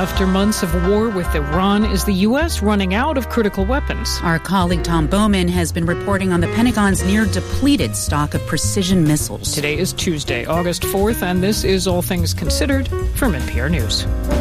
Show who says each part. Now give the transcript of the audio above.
Speaker 1: after months of war with Iran, is the U.S. running out of critical weapons?
Speaker 2: Our colleague Tom Bowman has been reporting on the Pentagon's near-depleted stock of precision missiles.
Speaker 1: Today is Tuesday, August 4th, and this is All Things Considered from NPR News.